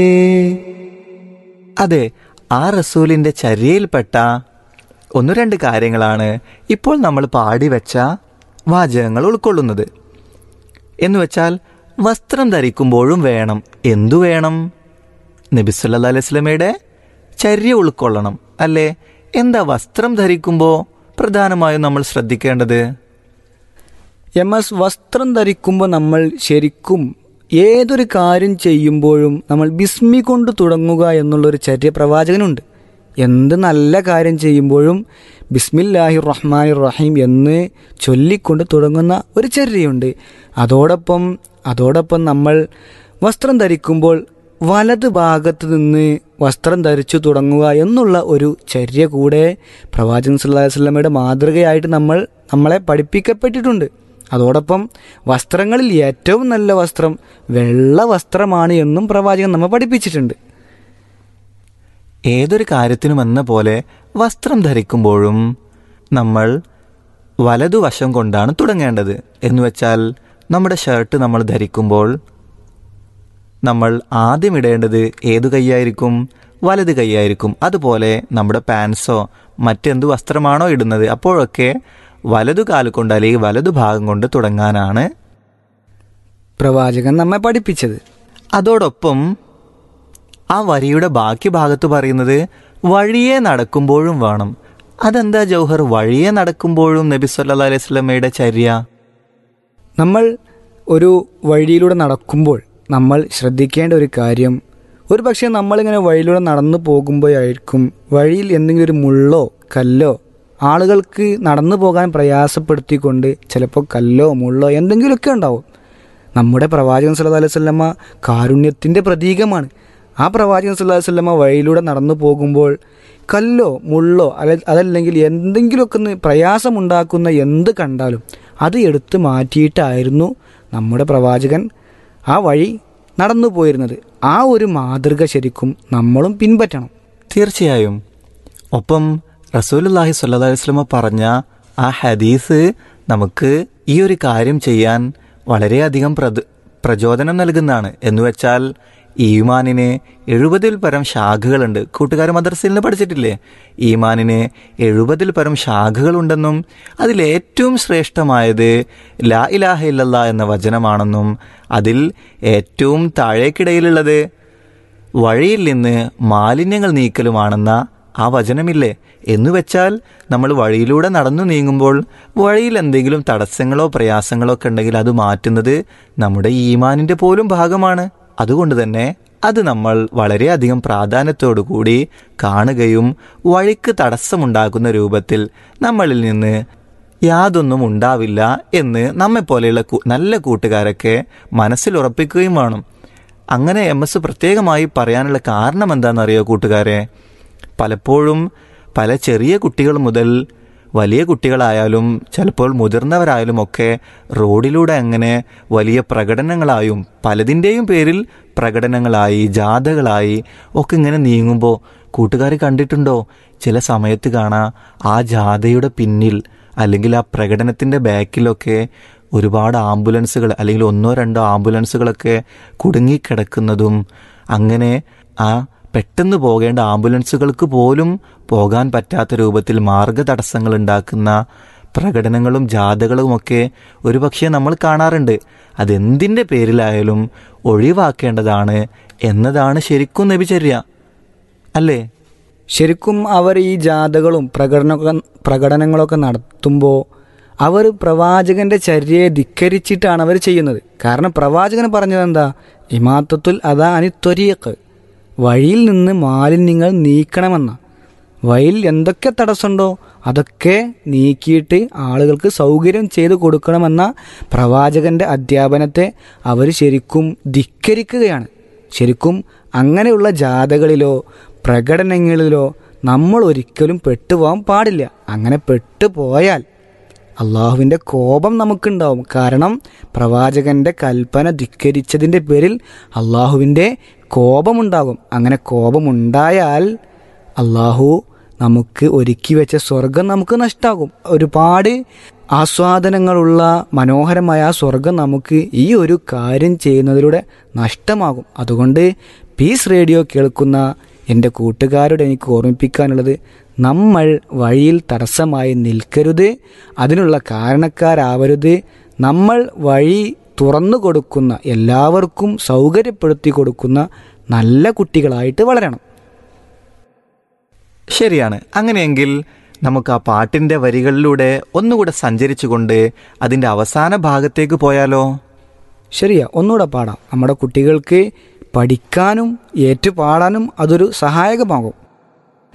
അതെ, ആ റസൂലിൻ്റെ ചര്യയിൽപ്പെട്ട ഒന്ന് രണ്ട് കാര്യങ്ങളാണ് ഇപ്പോൾ നമ്മൾ പാടിവെച്ച വാചകങ്ങൾ ഉൾക്കൊള്ളുന്നത്. എന്നുവെച്ചാൽ വസ്ത്രം ധരിക്കുമ്പോഴും വേണം. എന്തു വേണം? നബി സല്ലല്ലാഹു അലൈഹി വസല്ലമയുടെ ചര്യ ഉൾക്കൊള്ളണം, അല്ലേ? എന്താ വസ്ത്രം ധരിക്കുമ്പോൾ പ്രധാനമായും നമ്മൾ ശ്രദ്ധിക്കേണ്ടത്? വസ്ത്രം ധരിക്കുമ്പോൾ നമ്മൾ ശരിക്കും ഏതൊരു കാര്യം ചെയ്യുമ്പോഴും നമ്മൾ ബിസ്മി കൊണ്ട് തുടങ്ങുക എന്നുള്ളൊരു ചര്യ പ്രവാചകനുണ്ട്. എന്ത് നല്ല കാര്യം ചെയ്യുമ്പോഴും ബിസ്മില്ലാഹിർ റഹ്മാനിർ റഹീം എന്ന് ചൊല്ലിക്കൊണ്ട് തുടങ്ങുന്ന ഒരു ചര്യയുണ്ട്. അതോടൊപ്പം നമ്മൾ വസ്ത്രം ധരിക്കുമ്പോൾ വലത് ഭാഗത്ത് നിന്ന് വസ്ത്രം ധരിച്ചു തുടങ്ങുക എന്നുള്ള ഒരു ചര്യ കൂടെ പ്രവാചകൻ സല്ലല്ലാഹു അലൈഹി വസല്ലമയുടെ മാതൃകയായിട്ട് നമ്മളെ പഠിപ്പിക്കപ്പെട്ടിട്ടുണ്ട്. അതോടൊപ്പം വസ്ത്രങ്ങളിൽ ഏറ്റവും നല്ല വസ്ത്രം വെള്ള വസ്ത്രമാണ് എന്നും പ്രവാചകൻ നമ്മെ പഠിപ്പിച്ചിട്ടുണ്ട്. ഏതൊരു കാര്യത്തിനും എന്ന പോലെ വസ്ത്രം ധരിക്കുമ്പോഴും നമ്മൾ വലതുവശം കൊണ്ടാണ് തുടങ്ങേണ്ടത്. എന്നുവെച്ചാൽ നമ്മുടെ ഷർട്ട് നമ്മൾ ധരിക്കുമ്പോൾ നമ്മൾ ആദ്യം ഇടേണ്ടത് ഏതു കൈയായിരിക്കും? വലത് കൈയായിരിക്കും. അതുപോലെ നമ്മുടെ പാൻസോ മറ്റെന്തു വസ്ത്രമാണോ ഇടുന്നത്, അപ്പോഴൊക്കെ വലതു കാല് കൊണ്ട് അല്ലെങ്കിൽ വലതു ഭാഗം കൊണ്ട് തുടങ്ങാനാണ് പ്രവാചകൻ നമ്മെ പഠിപ്പിച്ചത്. അതോടൊപ്പം ആ വരിയുടെ ബാക്കി ഭാഗത്ത് പറയുന്നത് വഴിയെ നടക്കുമ്പോഴും വേണം. അതെന്താ ജൗഹർ, വഴിയെ നടക്കുമ്പോഴും നബി സല്ലല്ലാഹു അലൈഹി വസല്ലമയുടെ ചര്യ? നമ്മൾ ഒരു വഴിയിലൂടെ നടക്കുമ്പോൾ നമ്മൾ ശ്രദ്ധിക്കേണ്ട ഒരു കാര്യം, ഒരു പക്ഷേ നമ്മളിങ്ങനെ വഴിയിലൂടെ നടന്നു പോകുമ്പോഴായിരിക്കും വഴിയിൽ എന്തെങ്കിലും ഒരു മുള്ളോ കല്ലോ ആളുകൾക്ക് നടന്നു പോകാൻ പ്രയാസപ്പെടുത്തിക്കൊണ്ട് ചിലപ്പോൾ കല്ലോ മുള്ളോ എന്തെങ്കിലുമൊക്കെ ഉണ്ടാവും. നമ്മുടെ പ്രവാചകൻ സല്ലല്ലാഹു അലൈഹി വസല്ലമ കാരുണ്യത്തിൻ്റെ പ്രതീകമാണ്. ആ പ്രവാചകൻ സല്ലല്ലാഹു അലൈഹി വസല്ലമ വഴിയിലൂടെ നടന്നു പോകുമ്പോൾ കല്ലോ മുള്ളോ അതല്ലെങ്കിൽ എന്തെങ്കിലുമൊക്കെ ഒന്ന് പ്രയാസമുണ്ടാക്കുന്ന എന്ത് കണ്ടാലും അത് എടുത്ത് മാറ്റിയിട്ടായിരുന്നു നമ്മുടെ പ്രവാചകൻ ആ വഴി നടന്നു പോയിരുന്നത്. ആ ഒരു മാതൃക ശരിക്കും നമ്മളും പിൻപറ്റണം. തീർച്ചയായും. ഒപ്പം റസൂലുള്ളാഹി സ്വല്ലല്ലാഹു അലൈഹി വസല്ലമ പറഞ്ഞ ആ ഹദീസ് നമുക്ക് ഈ ഒരു കാര്യം ചെയ്യാൻ വളരെയധികം പ്രചോദനം നൽകുന്നതാണ്. എന്നുവെച്ചാൽ ഈമാനിന് 70-ൽ പരം ശാഖകളുണ്ട്. കൂട്ടുകാർ മദ്രസയിൽ നിന്ന് പഠിച്ചിട്ടില്ലേ? ഈമാനിന് 70-ൽ പരം ശാഖകളുണ്ടെന്നും അതിലേറ്റവും ശ്രേഷ്ഠമായത് ലാ ഇലാഹ ഇല്ലല്ലാഹ് എന്ന വചനമാണെന്നും അതിൽ ഏറ്റവും താഴേക്കിടയിലുള്ളത് വഴിയിൽ നിന്ന് മാലിന്യങ്ങൾ നീക്കലുമാണെന്ന ആ വചനമില്ലേ? എന്നുവെച്ചാൽ നമ്മൾ വഴിയിലൂടെ നടന്നു നീങ്ങുമ്പോൾ വഴിയിൽ എന്തെങ്കിലും തടസ്സങ്ങളോ പ്രയാസങ്ങളോ ഒക്കെ ഉണ്ടെങ്കിൽ അത് മാറ്റുന്നത് നമ്മുടെ ഈമാനിൻ്റെ പോലും ഭാഗമാണ്. അതുകൊണ്ട് തന്നെ അത് നമ്മൾ വളരെയധികം പ്രാധാന്യത്തോടു കൂടി കാണുകയും വഴിക്ക് തടസ്സമുണ്ടാക്കുന്ന രൂപത്തിൽ നമ്മളിൽ നിന്ന് യാതൊന്നും ഉണ്ടാവില്ല എന്ന് നമ്മെപ്പോലെയുള്ള നല്ല കൂട്ടുകാരൊക്കെ മനസ്സിലുറപ്പിക്കുകയും വേണം. അങ്ങനെ പ്രത്യേകമായി പറയാനുള്ള കാരണം എന്താണെന്നറിയോ കൂട്ടുകാരെ? പലപ്പോഴും പല ചെറിയ കുട്ടികൾ മുതൽ വലിയ കുട്ടികളായാലും ചിലപ്പോൾ മുതിർന്നവരായാലും ഒക്കെ റോഡിലൂടെ അങ്ങനെ വലിയ പ്രകടനങ്ങളായും പലതിൻ്റെയും പേരിൽ പ്രകടനങ്ങളായി ജാഥകളായി ഒക്കെ ഇങ്ങനെ നീങ്ങുമ്പോൾ കൂട്ടുകാർ കണ്ടിട്ടുണ്ടോ? ചില സമയത്ത് കാണാം ആ ജാഥയുടെ പിന്നിൽ അല്ലെങ്കിൽ ആ പ്രകടനത്തിൻ്റെ ബാക്കിലൊക്കെ ഒരുപാട് ആംബുലൻസുകൾ അല്ലെങ്കിൽ 1-2 ആംബുലൻസുകളൊക്കെ കുടുങ്ങിക്കിടക്കുന്നതും അങ്ങനെ ആ പെട്ടെന്ന് പോകേണ്ട ആംബുലൻസുകൾക്ക് പോലും പോകാൻ പറ്റാത്ത രൂപത്തിൽ മാർഗതടസ്സങ്ങൾ ഉണ്ടാക്കുന്ന പ്രകടനങ്ങളും ജാഥകളുമൊക്കെ ഒരുപക്ഷെ നമ്മൾ കാണാറുണ്ട്. അതെന്തിൻ്റെ പേരിലായാലും ഒഴിവാക്കേണ്ടതാണ് എന്നതാണ് ശരിക്കും നബിചര്യ, അല്ലേ? ശരിക്കും അവർ ഈ ജാഥകളും പ്രകടനങ്ങളൊക്കെ നടത്തുമ്പോൾ അവർ പ്രവാചകന്റെ ചര്യയെ ധിക്കരിച്ചിട്ടാണ് അവർ ചെയ്യുന്നത്. കാരണം പ്രവാചകൻ പറഞ്ഞത് എന്താ? ഇമാത്തത്തുൽ അദാ അനി ത്വരീഖ്, വഴിയിൽ നിന്ന് മാലിന്യങ്ങൾ നീക്കണമെന്ന. വഴിയിൽ എന്തൊക്കെ തടസ്സമുണ്ടോ അതൊക്കെ നീക്കിയിട്ട് ആളുകൾക്ക് സൗകര്യം ചെയ്തു കൊടുക്കണമെന്ന പ്രവാചകന്റെ അധ്യാപനത്തെ അവർ ശരിക്കും ധിക്കരിക്കുകയാണ്. ശരിക്കും അങ്ങനെയുള്ള ജാഥകളിലോ പ്രകടനങ്ങളിലോ നമ്മൾ ഒരിക്കലും പെട്ടുപോകാൻ പാടില്ല. അങ്ങനെ പെട്ടുപോയാൽ അള്ളാഹുവിൻ്റെ കോപം നമുക്കുണ്ടാവും. കാരണം പ്രവാചകന്റെ കൽപ്പന ധിക്കരിച്ചതിൻ്റെ പേരിൽ അള്ളാഹുവിൻ്റെ കോപമുണ്ടാകും. അങ്ങനെ കോപമുണ്ടായാൽ അള്ളാഹു നമുക്ക് ഒരുക്കി വെച്ച സ്വർഗം നമുക്ക് നഷ്ടമാകും. ഒരുപാട് ആസ്വാദനങ്ങളുള്ള മനോഹരമായ ആ സ്വർഗം നമുക്ക് ഈ ഒരു കാര്യം ചെയ്യുന്നതിലൂടെ നഷ്ടമാകും. അതുകൊണ്ട് പീസ് റേഡിയോ കേൾക്കുന്ന എൻ്റെ കൂട്ടുകാരോട് എനിക്ക് ഓർമ്മിപ്പിക്കാനുള്ളത്, നമ്മൾ വഴിയിൽ തടസ്സമായി നിൽക്കരുത്, അതിനുള്ള കാരണക്കാരാവരുത്. നമ്മൾ വഴി തുറന്നു കൊടുക്കുന്ന, എല്ലാവർക്കും സൗകര്യപ്പെടുത്തി കൊടുക്കുന്ന നല്ല കുട്ടികളായിട്ട് വളരണം. ശരിയാണ്. അങ്ങനെയെങ്കിൽ നമുക്ക് ആ പാട്ടിൻ്റെ വരികളിലൂടെ ഒന്നുകൂടെ സഞ്ചരിച്ചുകൊണ്ട് അതിൻ്റെ അവസാന ഭാഗത്തേക്ക് പോയാലോ? ശരിയാ, ഒന്നുകൂടെ പാടാം. നമ്മുടെ കുട്ടികൾക്ക് പഠിക്കാനും ഏറ്റുപാടാനും അതൊരു സഹായകമാകും.